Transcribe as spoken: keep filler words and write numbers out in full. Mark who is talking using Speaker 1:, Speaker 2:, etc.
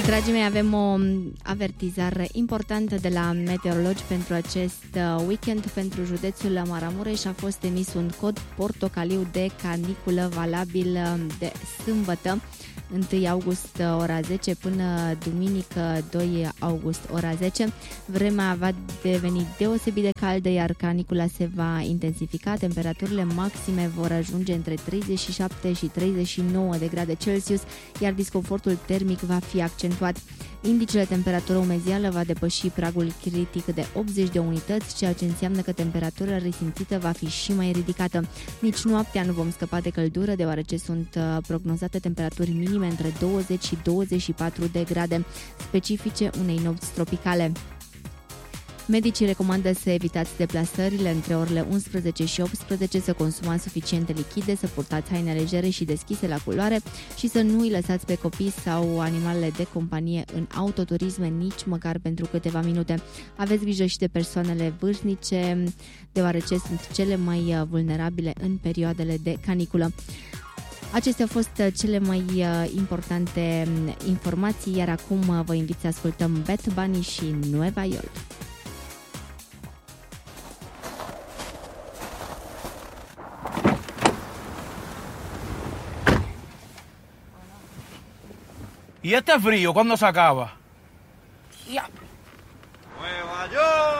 Speaker 1: Dragii mei, avem o avertizare importantă de la meteorologi pentru acest weekend. Pentru județul Maramureș a fost emis un cod portocaliu de caniculă valabil de sâmbătă, întâi august ora zece până duminică doi august ora zece. Vremea va deveni deosebit de caldă, iar canicula se va intensifica. Temperaturile maxime vor ajunge între treizeci și șapte și treizeci și nouă de grade Celsius, iar disconfortul termic va fi accentuat. Indicele temperatură umezială va depăși pragul critic de optzeci de unități, ceea ce înseamnă că temperatura resimțită va fi și mai ridicată. Nici noaptea nu vom scăpa de căldură, deoarece sunt prognozate temperaturi minime între douăzeci și douăzeci și patru de grade, specifice unei nopți tropicale. Medicii recomandă să evitați deplasările între orele unsprezece și optsprezece, să consumați suficiente lichide, să purtați haine legere și deschise la culoare și să nu îi lăsați pe copii sau animalele de companie în autoturisme, nici măcar pentru câteva minute. Aveți grijă și de persoanele vârstnice, deoarece sunt cele mai vulnerabile în perioadele de caniculă. Acestea au fost cele mai importante informații, iar acum vă invit să ascultăm Bad Bunny și Nueva York.
Speaker 2: ¿Y este frío cuándo se acaba?
Speaker 3: ¡Nueva York!